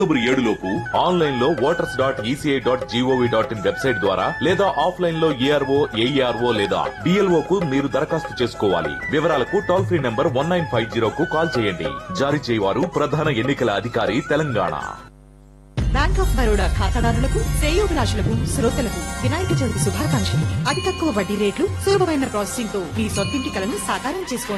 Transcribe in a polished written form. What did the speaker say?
October 7 లోపు online లో voters.eci.gov.in website ద్వారా లేదా ఆఫ్లైన్ లో ఏఆర్ఓ ఏఈఆర్ఓ లేదా బిఎల్ఓ కు మీరు దరఖాస్తు చేసుకోవాలి. వివరాలకు టోల్ ఫ్రీ నంబర్ 1950 కు కాల్ చేయండి. జారీ చేయవారు ప్రధాన ఎన్నికల అధికారి తెలంగాణ. బ్యాంక్ ఆఫ్ బరోడా ఖాతాదారులకు, శ్రేయోభిలాషులకు, శ్రోతలకు వినాయక చవితి శుభాకాంక్షలు. అతి తక్కువ వడ్డీ రేట్లు, సులభమైన ప్రాసెసింగ్ తో మీ సొంతింటి కలను సాకారం చేసుకోండి.